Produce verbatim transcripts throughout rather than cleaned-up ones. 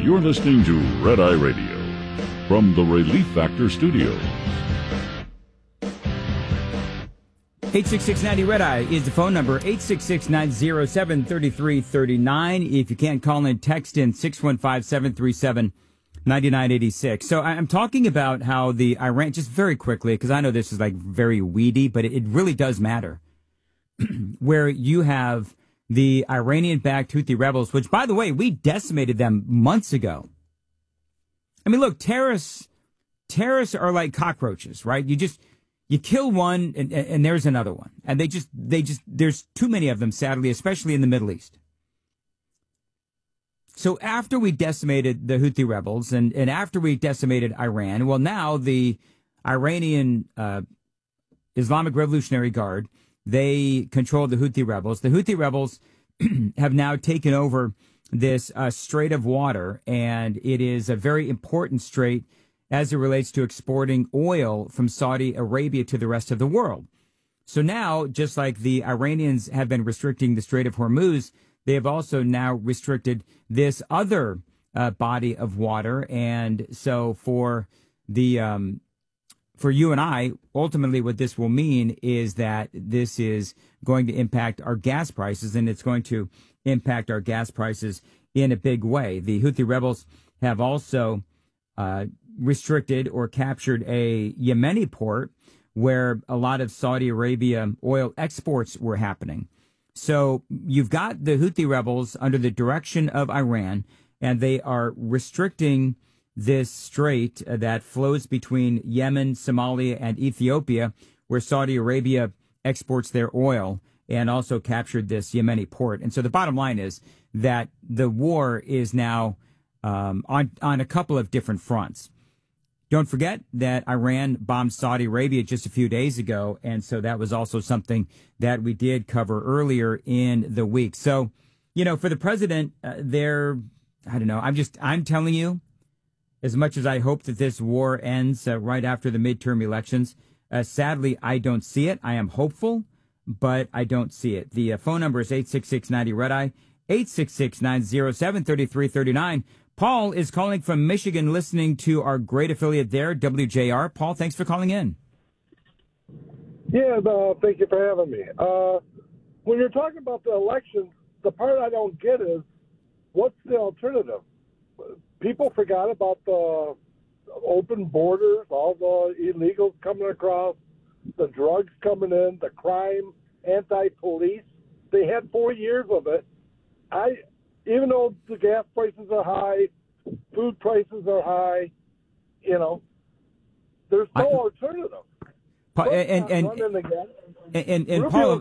You're listening to Red Eye Radio from the Relief Factor Studios. eight six six ninety Red Eye is the phone number, eight six six, nine zero seven, three three three nine. If you can't call in, text in six one five, seven three seven, nine nine eight six. So I'm talking about how the Iran, just very quickly, because I know this is like very weedy, but it, it really does matter, where you have the Iranian-backed Houthi rebels, which, by the way, we decimated them months ago. I mean, look, terrorists, terrorists are like cockroaches, right? You just, you kill one and, and there's another one. And they just, they just, there's too many of them, sadly, especially in the Middle East. So after we decimated the Houthi rebels and, and after we decimated Iran, well, now the Iranian uh, Islamic Revolutionary Guard, they control the Houthi rebels. The Houthi rebels have now taken over this uh, strait of water, and it is a very important strait as it relates to exporting oil from Saudi Arabia to the rest of the world. So now, just like the Iranians have been restricting the Strait of Hormuz, they have also now restricted this other uh, body of water. And so for the um, for you and I, ultimately what this will mean is that this is going to impact our gas prices, and it's going to impact our gas prices in a big way. The Houthi rebels have also uh, restricted or captured a Yemeni port where a lot of Saudi Arabia oil exports were happening. So you've got the Houthi rebels under the direction of Iran, and they are restricting this strait that flows between Yemen, Somalia, and Ethiopia, where Saudi Arabia exports their oil, and also captured this Yemeni port. And so the bottom line is that the war is now um, on, on a couple of different fronts. Don't forget that Iran bombed Saudi Arabia just a few days ago, and so that was also something that we did cover earlier in the week. So, you know, for the president, uh, there, I don't know, I'm just, I'm telling you, as much as I hope that this war ends uh, right after the midterm elections, uh, sadly, I don't see it. I am hopeful, but I don't see it. The uh, phone number is eight six six, ninety Red Eye, eight six six, nine zero seven, three three three nine. Paul is calling from Michigan, listening to our great affiliate there, W J R. Paul, thanks for calling in. Yeah, uh, thank you for having me. Uh, when you're talking about the elections, the part I don't get is, what's the alternative? People forgot about the open borders, all the illegals coming across, the drugs coming in, the crime, anti-police. They had four years of it. I, even though the gas prices are high, food prices are high, you know, there's no I, alternative. Pa- and and and, and, and, and Paul,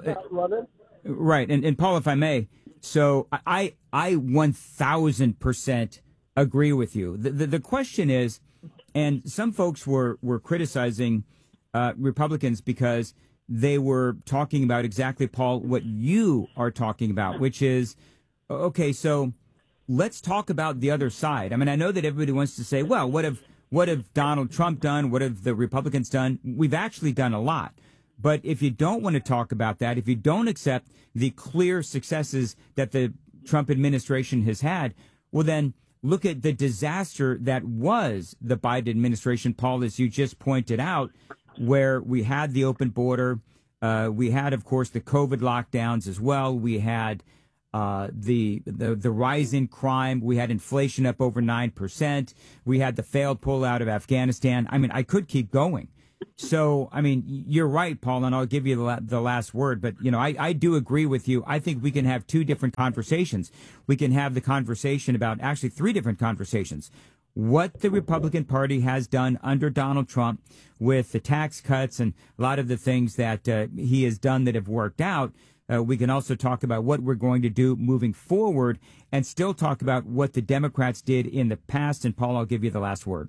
right? And, and Paul, if I may, so I I one thousand percent agree with you. The, the the question is, and some folks were were criticizing uh, Republicans because they were talking about exactly, Paul, what you are talking about, which is, okay, so let's talk about the other side. I mean, I know that everybody wants to say, well, what have what have Donald Trump done? What have the Republicans done? We've actually done a lot. But if you don't want to talk about that, if you don't accept the clear successes that the Trump administration has had, well, then look at the disaster that was the Biden administration, Paul, as you just pointed out, where we had the open border. Uh, we had, of course, the COVID lockdowns as well. We had uh, the, the the rise in crime. We had inflation up over nine percent. We had the failed pullout of Afghanistan. I mean, I could keep going. So, I mean, you're right, Paul, and I'll give you the, la- the last word. But, you know, I, I do agree with you. I think we can have two different conversations. We can have the conversation about actually three different conversations. What the Republican Party has done under Donald Trump with the tax cuts and a lot of the things that uh, he has done that have worked out. Uh, we can also talk about what we're going to do moving forward and still talk about what the Democrats did in the past. And, Paul, I'll give you the last word.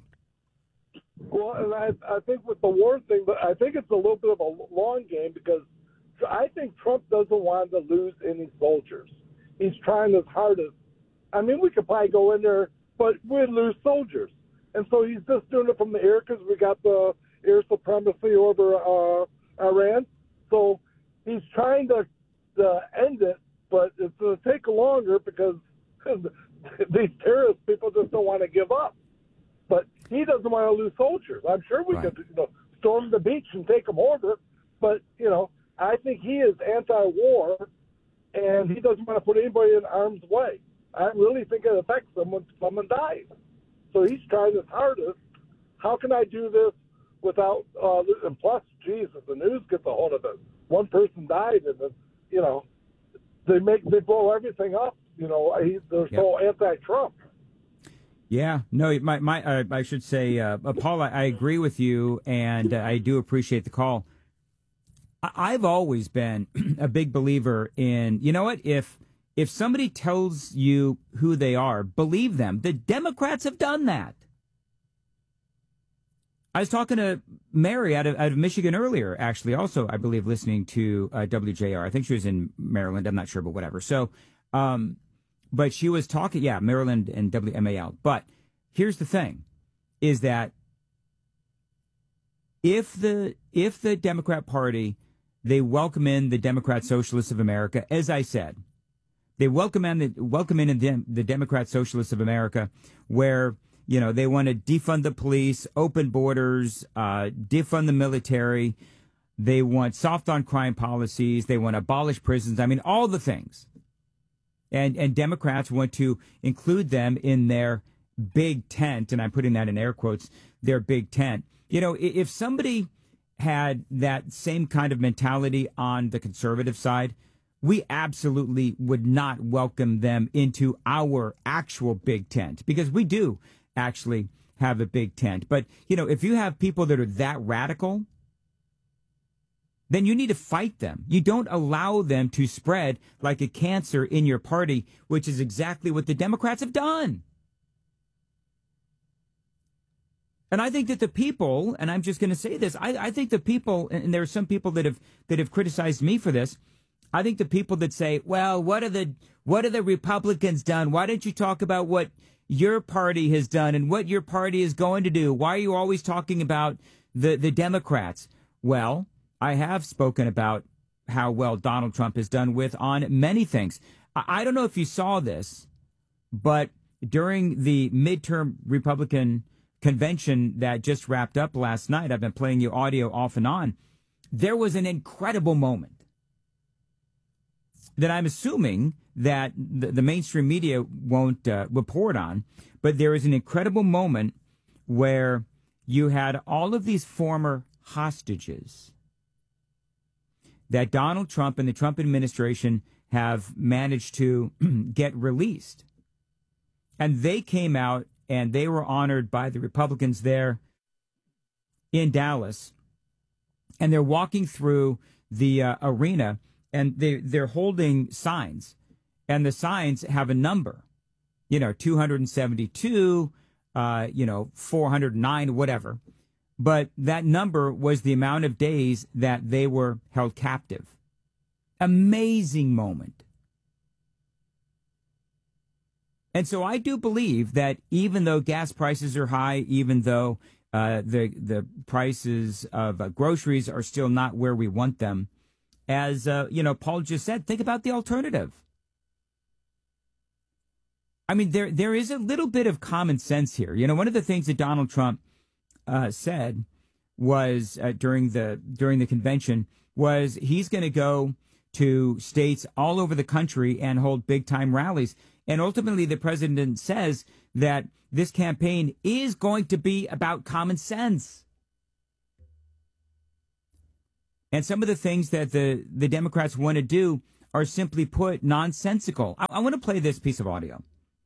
Well, and I, I think with the war thing, but I think it's a little bit of a long game because I think Trump doesn't want to lose any soldiers. He's trying his hardest. I mean, we could probably go in there, but we'd lose soldiers. And so he's just doing it from the air because we got the air supremacy over uh, Iran. So he's trying to, to end it, but it's going to take longer because these terrorist people just don't want to give up. But he doesn't want to lose soldiers. I'm sure we Right. could, you know, storm the beach and take them over. But, you know, I think he is anti-war, and he doesn't want to put anybody in harm's way. I really think it affects them when someone dies. So he's trying his hardest. How can I do this without, uh, and plus, Jesus, the news gets a hold of it. One person died, and, then, you know, they make, they blow everything up. You know, he, they're so anti-Trump. Yeah, no, my, my, uh, I should say, uh, uh, Paul, I, I agree with you, and uh, I do appreciate the call. I, I've always been a big believer in, you know what, if if somebody tells you who they are, believe them. The Democrats have done that. I was talking to Mary out of, out of Michigan earlier, actually, also, I believe, listening to uh, W J R. I think she was in Maryland. I'm not sure, but whatever. So, um, but she was talking, yeah, Maryland and W M A L. But here's the thing, is that if the if the Democrat Party, they welcome in the Democrat Socialists of America, as I said, they welcome in the welcome in the, the Democrat Socialists of America, where, you know, they want to defund the police, open borders, uh, defund the military. They want soft on crime policies. They want to abolish prisons. I mean, all the things. And and Democrats want to include them in their big tent, and I'm putting that in air quotes, their big tent. You know, if somebody had that same kind of mentality on the conservative side, we absolutely would not welcome them into our actual big tent, because we do actually have a big tent. But, you know, if you have people that are that radical, then you need to fight them. You don't allow them to spread like a cancer in your party, which is exactly what the Democrats have done. And I think that the people, and I'm just going to say this, I, I think the people, and there are some people that have that have criticized me for this. I think the people that say, well, what are the what are the Republicans done? Why don't you talk about what your party has done and what your party is going to do? Why are you always talking about the, the Democrats? Well, I have spoken about how well Donald Trump has done with on many things. I, I don't know if you saw this, but during the midterm Republican convention that just wrapped up last night, I've been playing you audio off and on, there was an incredible moment that I'm assuming that the, the mainstream media won't uh, report on, but there is an incredible moment where you had all of these former hostages that Donald Trump and the Trump administration have managed to get released. And they came out and they were honored by the Republicans there in Dallas. And they're walking through the uh, arena, and they, they're holding signs. And the signs have a number, you know, two hundred seventy-two, uh, you know, four hundred nine, whatever. But that number was the amount of days that they were held captive. Amazing moment. And so I do believe that even though gas prices are high, even though uh, the the prices of uh, groceries are still not where we want them, as uh, you know, Paul just said, think about the alternative. I mean, there there is a little bit of common sense here. You know, one of the things that Donald Trump Uh, said was uh, during the during the convention was he's going to go to states all over the country and hold big time rallies. And ultimately, the president says that this campaign is going to be about common sense. And some of the things that the, the Democrats want to do are simply put nonsensical. I, I want to play this piece of audio,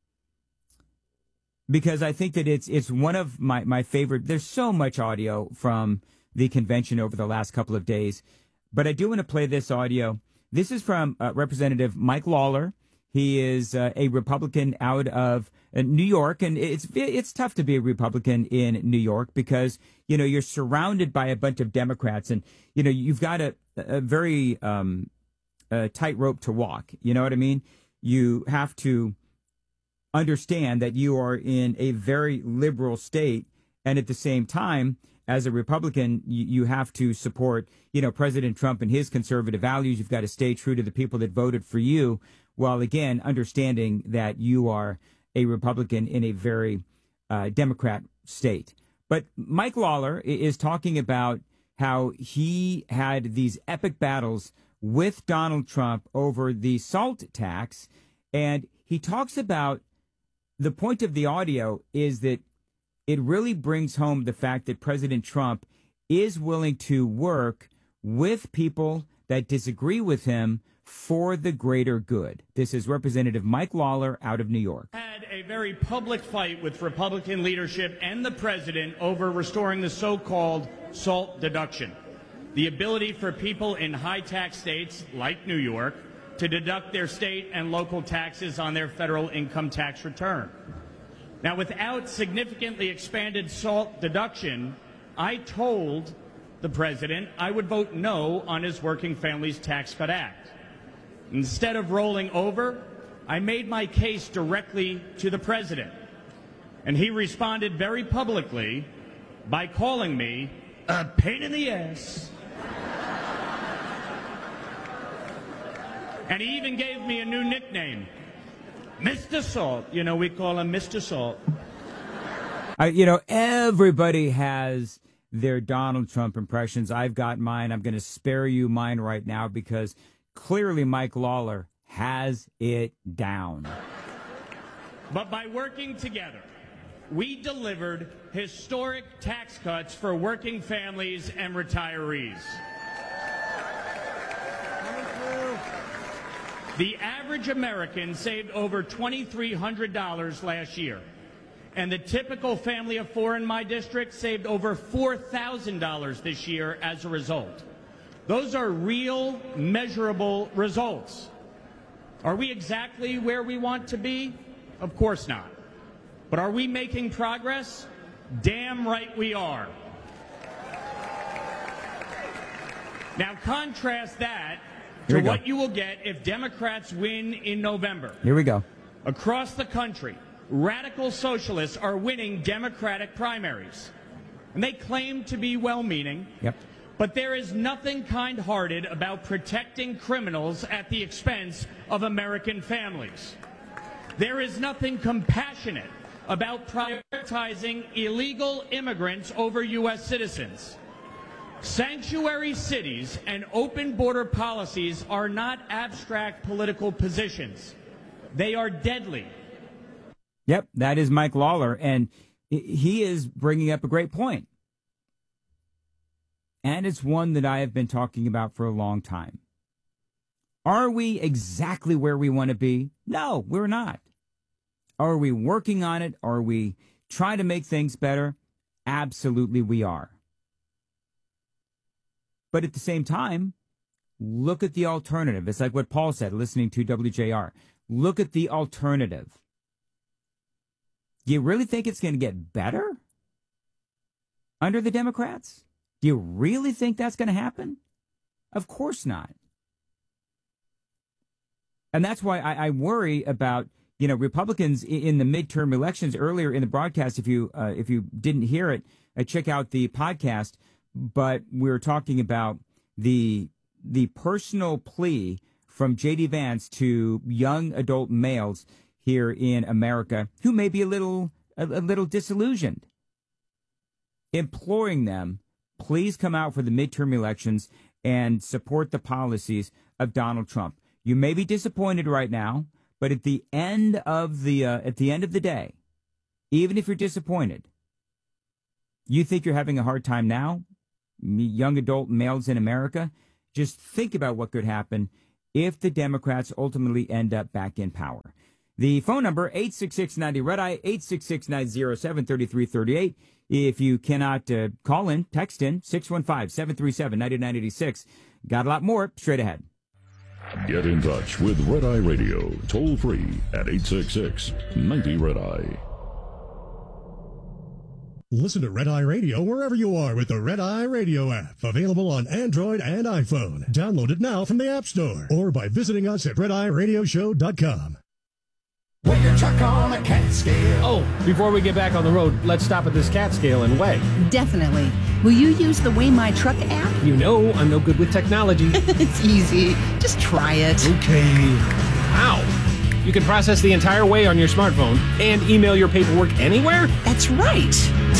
because I think that it's it's one of my, my favorite. There's so much audio from the convention over the last couple of days, but I do want to play this audio. This is from uh, Representative Mike Lawler. He is uh, a Republican out of uh, New York, and it's it's tough to be a Republican in New York because, you know, you're surrounded by a bunch of Democrats, and, you know, you've got a, a very um, a tightrope to walk. You know what I mean? You have to understand that you are in a very liberal state, and at the same time, as a Republican, you, you have to support, you know, President Trump and his conservative values. You've got to stay true to the people that voted for you, while again understanding that you are a Republican in a very uh, Democrat state. But Mike Lawler is talking about how he had these epic battles with Donald Trump over the SALT tax. And he talks about the point of the audio is that it really brings home the fact that President Trump is willing to work with people that disagree with him for the greater good. This is Representative Mike Lawler out of New York. Had a very public fight with Republican leadership and the president over restoring the so-called SALT deduction, the ability for people in high-tax states like New York to deduct their state and local taxes on their federal income tax return. Now, without significantly expanded SALT deduction, I told the president I would vote no on his Working Families Tax Cut Act. Instead of rolling over, I made my case directly to the president, and he responded very publicly by calling me a pain in the ass. And he even gave me a new nickname, Mister Salt. You know, we call him Mister Salt. Uh, you know, everybody has their Donald Trump impressions. I've got mine. I'm going to spare you mine right now because clearly Mike Lawler has it down. But by working together, we delivered historic tax cuts for working families and retirees. The average American saved over two thousand three hundred dollars last year, and the typical family of four in my district saved over four thousand dollars this year as a result. Those are real, measurable results. Are we exactly where we want to be? Of course not. But are we making progress? Damn right we are. Now contrast that to what you will get if Democrats win in November. Here we go. Across the country, radical socialists are winning Democratic primaries. And they claim to be well-meaning. Yep. But there is nothing kind-hearted about protecting criminals at the expense of American families. There is nothing compassionate about prioritizing illegal immigrants over U S citizens. Sanctuary cities and open border policies are not abstract political positions. They are deadly. Yep, that is Mike Lawler, and he is bringing up a great point. And it's one that I have been talking about for a long time. Are we exactly where we want to be? No, we're not. Are we working on it? Are we trying to make things better? Absolutely we are. But at the same time, look at the alternative. It's like what Paul said, listening to W J R. Look at the alternative. Do you really think it's going to get better under the Democrats? Do you really think that's going to happen? Of course not. And that's why I, I worry about, you know, Republicans in the midterm elections. Earlier in the broadcast, if you uh, if you didn't hear it, uh, check out the podcast. But we were talking about the the personal plea from J D Vance to young adult males here in America who may be a little a, a little disillusioned, imploring them, please come out for the midterm elections and support the policies of Donald Trump. You may be disappointed right now, but at the end of the uh, at the end of the day, even if you're disappointed, you think you're having a hard time now, young adult males in America, just think about what could happen if the Democrats ultimately end up back in power. The phone number, eight six six ninety red eye, eight six six nine zero seven three three three eight. If you cannot uh, call in, text in, six one five, seven three seven, nine nine eight six. Got a lot more straight ahead. Get in touch with Red Eye Radio, toll free at eight six six, ninety red eye. Listen to Red Eye Radio wherever you are with the Red Eye Radio app. Available on Android and iPhone. Download it now from the App Store or by visiting us at red eye radio show dot com. Weigh your truck on a cat scale. Oh, before we get back on the road, let's stop at this cat scale and weigh. Definitely. Will you use the Weigh My Truck app? You know I'm no good with technology. It's easy. Just try it. Okay. Ow. You You can process the entire way on your smartphone and email your paperwork anywhere? That's right.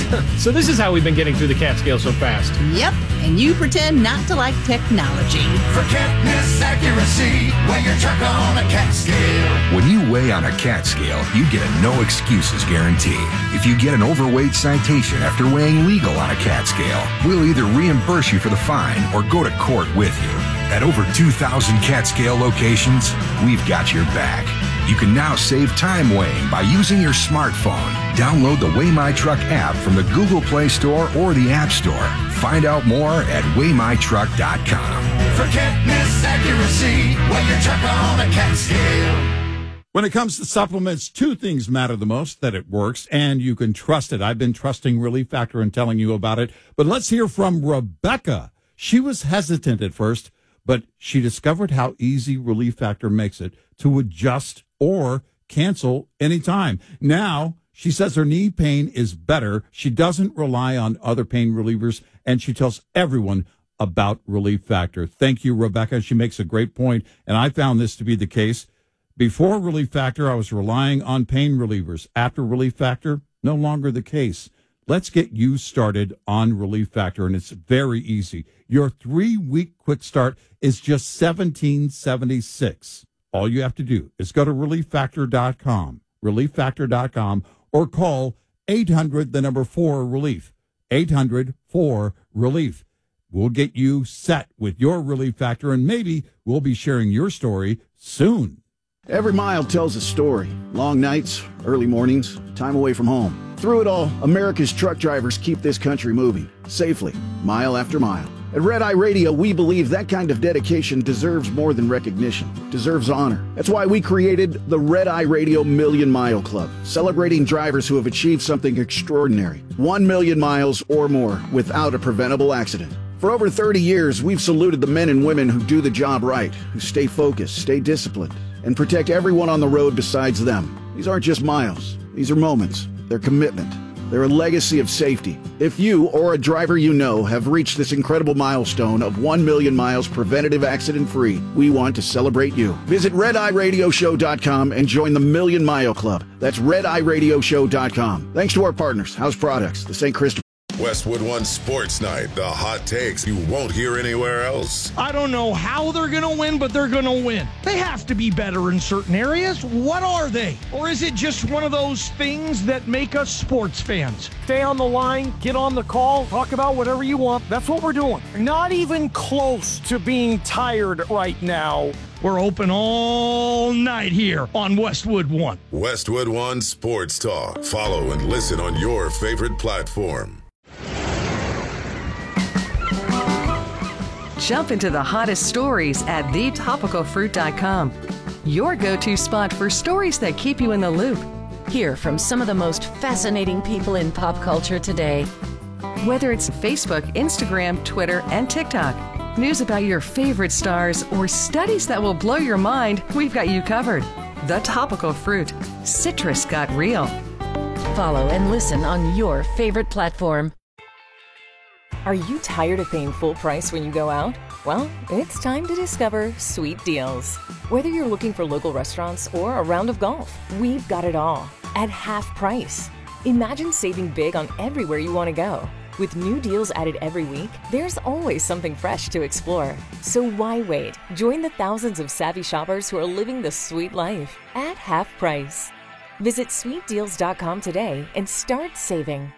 So this is how we've been getting through the CAT-scale so fast. Yep, and you pretend not to like technology. Forget miss accuracy. Weigh your truck on a CAT scale. When you weigh on a CAT scale, you get a no excuses guarantee. If you get an overweight citation after weighing legal on a CAT scale, we'll either reimburse you for the fine or go to court with you. At over two thousand CAT scale locations, we've got your back. You can now save time weighing by using your smartphone. Download the Weigh My Truck app from the Google Play Store or the App Store. Find out more at weigh my truck dot com. Forget miss accuracy. Weigh your truck on a CAT scale. When it comes to supplements, two things matter the most: that it works and you can trust it. I've been trusting Relief Factor and telling you about it. But let's hear from Rebecca. She was hesitant at first, but she discovered how easy Relief Factor makes it to adjust or cancel anytime. Now, she says her knee pain is better. She doesn't rely on other pain relievers, and she tells everyone about Relief Factor. Thank you, Rebecca. She makes a great point, and I found this to be the case. Before Relief Factor, I was relying on pain relievers. After Relief Factor, no longer the case. Let's get you started on Relief Factor, and it's very easy. Your three-week quick start is just seventeen seventy-six. All you have to do is go to relief factor dot com, relief factor dot com, or call eight hundred, the number four, relief, eight hundred, four, relief. We'll get you set with your Relief Factor, and maybe we'll be sharing your story soon. Every mile tells a story. Long nights, early mornings, time away from home. Through it all, America's truck drivers keep this country moving, safely, mile after mile. At Red Eye Radio, we believe that kind of dedication deserves more than recognition, deserves honor. That's why we created the Red Eye Radio Million Mile Club, celebrating drivers who have achieved something extraordinary. One million miles or more without a preventable accident. For over thirty years, we've saluted the men and women who do the job right, who stay focused, stay disciplined, and protect everyone on the road besides them. These aren't just miles. These are moments. They're commitment. They're a legacy of safety. If you or a driver you know have reached this incredible milestone of one million miles preventative accident-free, we want to celebrate you. Visit red eye radio show dot com and join the Million Mile Club. That's red eye radio show dot com. Thanks to our partners, House Products, the Saint Christopher. Westwood One Sports Night, the hot takes you won't hear anywhere else. I don't know how they're going to win, but they're going to win. They have to be better in certain areas. What are they? Or is it just one of those things that make us sports fans? Stay on the line, get on the call, talk about whatever you want. That's what we're doing. Not even close to being tired right now. We're open all night here on Westwood One. Westwood One Sports Talk. Follow and listen on your favorite platform. Jump into the hottest stories at the topical fruit dot com. Your go-to spot for stories that keep you in the loop. Hear from some of the most fascinating people in pop culture today. Whether it's Facebook, Instagram, Twitter, and TikTok, news about your favorite stars, or studies that will blow your mind, we've got you covered. The Topical Fruit. Citrus got real. Follow and listen on your favorite platform. Are you tired of paying full price when you go out? Well, it's time to discover Sweet Deals. Whether you're looking for local restaurants or a round of golf, we've got it all at half price. Imagine saving big on everywhere you want to go. With new deals added every week, there's always something fresh to explore. So why wait? Join the thousands of savvy shoppers who are living the sweet life at half price. Visit sweet deals dot com today and start saving.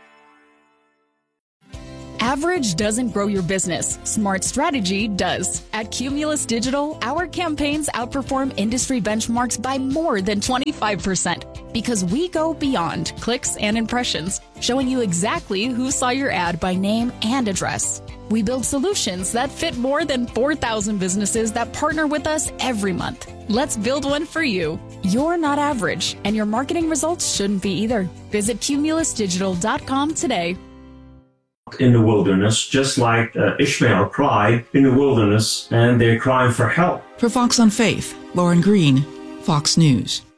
Average doesn't grow your business. Smart strategy does. At Cumulus Digital, our campaigns outperform industry benchmarks by more than twenty-five percent because we go beyond clicks and impressions, showing you exactly who saw your ad by name and address. We build solutions that fit more than four thousand businesses that partner with us every month. Let's build one for you. You're not average, and your marketing results shouldn't be either. Visit cumulus digital dot com today. In the wilderness, just like uh, Ishmael cried in the wilderness, and they're crying for help. For Fox on Faith, Lauren Green, Fox News.